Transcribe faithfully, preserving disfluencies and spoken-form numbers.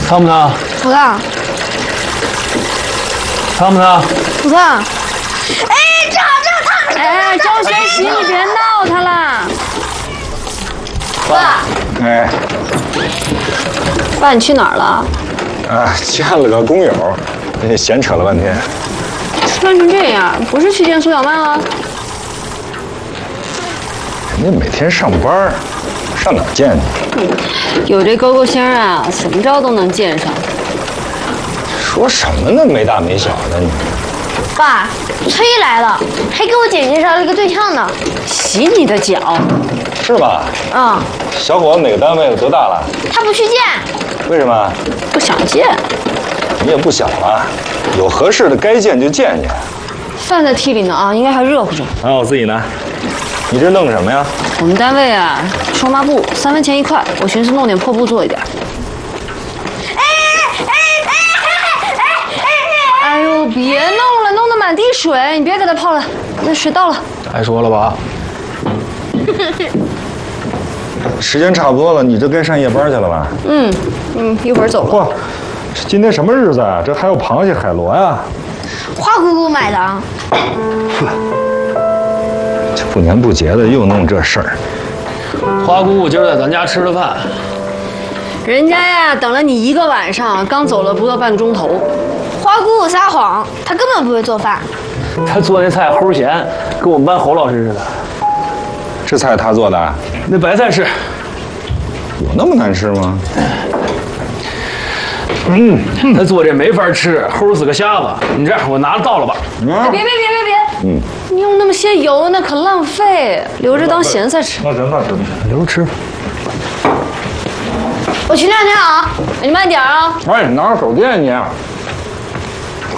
烫不烫？ 不烫。 烫不烫？ 不烫。哎，正好正好烫。 哎，张学习，你别闹他了。 爸。 哎。 爸，你去哪儿了？ 啊，见了个工友，闲扯了半天。 穿成这样，不是去见苏小曼了？ 人家每天上班，上哪儿见去？ 嗯，有这勾勾星啊，怎么着都能见上。 说什么呢？没大没小的你。 爸，崔来了，还给我姐介绍了一个对象呢。 洗你的脚。 是吧？ 嗯。 小伙子哪个单位？多大了？ 他不去见。 为什么？ 不想见。 你也不小了，有合适的该见就见见。 饭在屉里呢啊，应该还热乎着。 啊，我自己呢。你这弄什么呀？ 我们单位啊，收抹布三分钱一块，我寻思弄点破布做一点。 哎哎哎哎哎哎！ 哎呦，别弄了，弄得满地水，你别给它泡了，那水倒了。 该说了吧？ 时间差不多了，你这该上夜班去了吧？ 嗯嗯，一会儿走了。 嚯，今天什么日子啊？这还有螃蟹、海螺呀？ 花姑姑买的。 这不年不节的又弄这事儿。 花姑姑今儿在咱家吃的饭， 人家呀等了你一个晚上，刚走了不到半个钟头。 花姑姑撒谎，她根本不会做饭。 她做那菜齁咸，跟我们班侯老师似的。 这菜他做的？ 那白菜是。 有那么难吃吗？ 嗯，他做这没法吃，齁死个瞎子。你这样，我拿倒了吧。 哎，别别别别别！嗯，你用那么些油，那可浪费，留着当咸菜吃。 那行那行， 留着吃。 我去晾晾啊， 你慢点啊。 哎，拿着手电你。